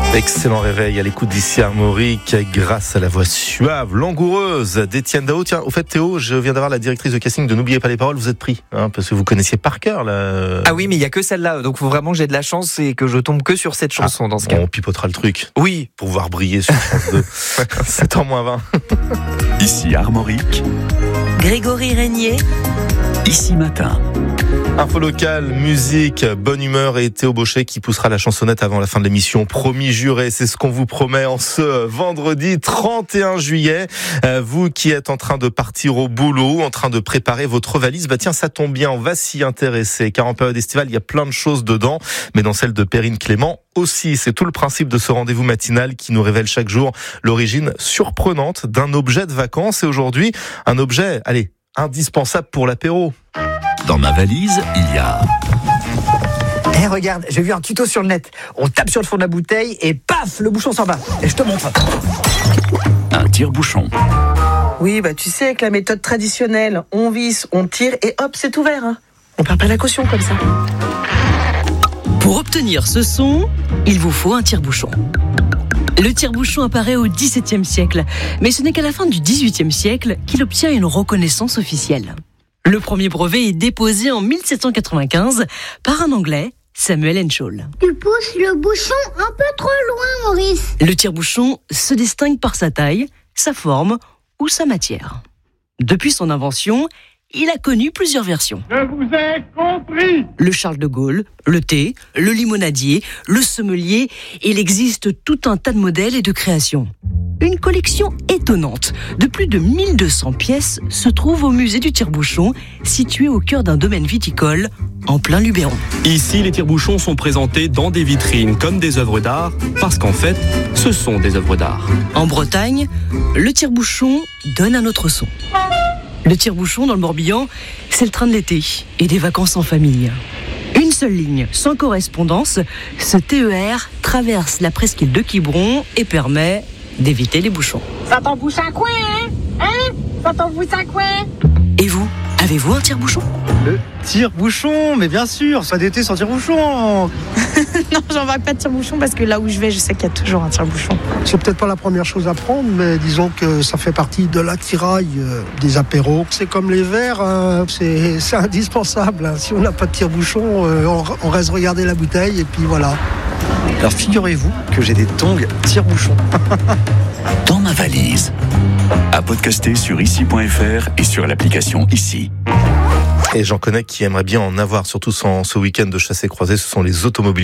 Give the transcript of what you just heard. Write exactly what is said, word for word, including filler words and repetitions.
Excellent réveil à l'écoute d'ici Armorique grâce à la voix suave, langoureuse d'Étienne Dao. Tiens, au fait Théo, je viens d'avoir la directrice de casting de N'oubliez pas les paroles, vous êtes pris, hein, parce que vous connaissiez par cœur là. Ah oui, mais il y a que celle-là, donc faut vraiment que j'ai de la chance et que je tombe que sur cette chanson ah, dans ce bon, cas. On pipotera le truc. Oui. Pour voir briller sur France deux. sept heures moins vingt. Ici Armorique. Grégory Régnier. Ici Matin. Info locale, musique, bonne humeur et Théo Bauchet qui poussera la chansonnette avant la fin de l'émission. Promis, juré, c'est ce qu'on vous promet en ce vendredi trente et un juillet. Euh, vous qui êtes en train de partir au boulot, en train de préparer votre valise, bah tiens, ça tombe bien, on va s'y intéresser. Car en période estivale, il y a plein de choses dedans, mais dans celle de Perrine Clément aussi. C'est tout le principe de ce rendez-vous matinal qui nous révèle chaque jour l'origine surprenante d'un objet de vacances. Et aujourd'hui, un objet, allez, indispensable pour l'apéro. Dans ma valise, il y a... Eh hey, regarde, j'ai vu un tuto sur le net. On tape sur le fond de la bouteille et paf, le bouchon s'en va. Et je te montre. Un tire-bouchon. Oui, bah tu sais, avec la méthode traditionnelle, on visse, on tire et hop, c'est ouvert. Hein. On perd pas la caution comme ça. Pour obtenir ce son, il vous faut un tire-bouchon. Le tire-bouchon apparaît au dix-septième siècle, mais ce n'est qu'à la fin du dix-huitième siècle qu'il obtient une reconnaissance officielle. Le premier brevet est déposé en mille sept cent quatre-vingt-quinze par un Anglais, Samuel Henschel. Tu pousses le bouchon un peu trop loin, Maurice. Le tire-bouchon se distingue par sa taille, sa forme ou sa matière. Depuis son invention, il a connu plusieurs versions. Je vous ai compris. Le Charles de Gaulle, le thé, le limonadier, le sommelier, il existe tout un tas de modèles et de créations. Une collection étonnante de plus de mille deux cents pièces se trouve au musée du tire-bouchon, situé au cœur d'un domaine viticole, en plein Luberon. Ici, les tire-bouchons sont présentés dans des vitrines comme des œuvres d'art, parce qu'en fait, ce sont des œuvres d'art. En Bretagne, le tire-bouchon donne un autre son. Le tire-bouchon dans le Morbihan, c'est le train de l'été et des vacances en famille. Une seule ligne, sans correspondance, ce T E R traverse la presqu'île de Quiberon et permet d'éviter les bouchons. Ça t'embouche un coin, hein Hein Ça t'embouche un coin. Et vous, avez-vous un tire-bouchon ? Le tire-bouchon, mais bien sûr, pas d'été sans tire-bouchon. Non, j'embarque pas de tire-bouchon parce que là où je vais, je sais qu'il y a toujours un tire-bouchon. C'est peut-être pas la première chose à prendre, mais disons que ça fait partie de l'attirail euh, des apéros. C'est comme les verres, hein, c'est, c'est indispensable. Hein. Si on n'a pas de tire-bouchon, euh, on, on reste regarder la bouteille et puis voilà. Alors figurez-vous que j'ai des tongs tire-bouchon. Dans ma valise. À podcaster sur ici point f r et sur l'application Ici. Et j'en connais qui aimeraient bien en avoir, surtout sans ce week-end de chassé croisé, ce sont les automobilistes.